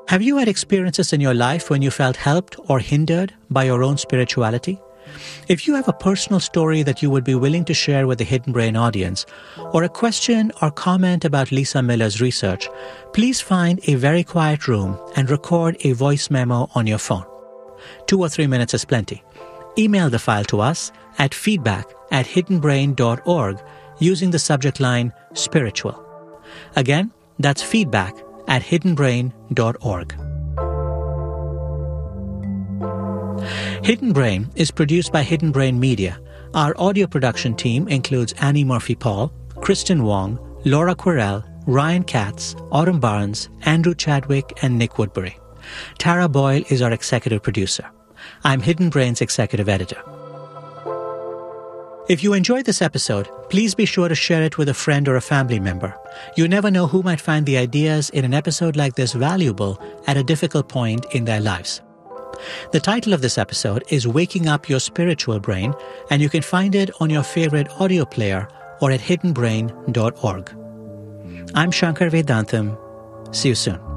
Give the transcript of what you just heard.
Have you had experiences in your life when you felt helped or hindered by your own spirituality? If you have a personal story that you would be willing to share with the Hidden Brain audience, or a question or comment about Lisa Miller's research, please find a very quiet room and record a voice memo on your phone. 2 or 3 minutes is plenty. Email the file to us at feedback@hiddenbrain.org using the subject line spiritual. Again, that's feedback@hiddenbrain.org. Hidden Brain is produced by Hidden Brain Media. Our audio production team includes Annie Murphy-Paul, Kristen Wong, Laura Quirrell, Ryan Katz, Autumn Barnes, Andrew Chadwick, and Nick Woodbury. Tara Boyle is our executive producer. I'm Hidden Brain's executive editor. If you enjoyed this episode, please be sure to share it with a friend or a family member. You never know who might find the ideas in an episode like this valuable at a difficult point in their lives. The title of this episode is Waking Up Your Spiritual Brain, and you can find it on your favorite audio player or at hiddenbrain.org. I'm Shankar Vedantam. See you soon.